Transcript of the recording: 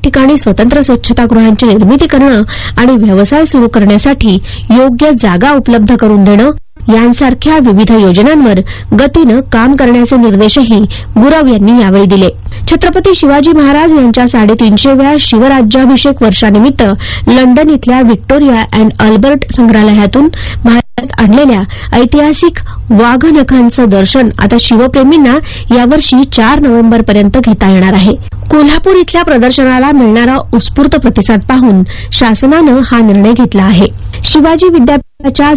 ठिकाणी स्वतंत्र स्वच्छतागृहांची निर्मिती करणं आणि व्यवसाय सुरू करण्यासाठी योग्य जागा उपलब्ध करून देणं यांसारख्या विविध योजनांवर गतीनं काम करण्याचे निर्देशही गुरव यांनी यावेळी दिले. छत्रपती शिवाजी महाराज यांच्या 350व्या शिवराज्याभिषेक वर्षानिमित्त लंडन इथल्या व्हिक्टोरिया अँड अल्बर्ट संग्रहालयातून भारतात आणलेल्या ऐतिहासिक वाघनखांचं दर्शन आता शिवप्रेमींना यावर्षी 4 नोव्हेंबरपर्यंत घेता येणार आहे. कोल्हापूर इथल्या प्रदर्शनाला मिळणारा उत्स्फूर्त प्रतिसाद पाहून शासनानं हा निर्णय घेतला आहे. शिवाजी विद्यापीठाच्या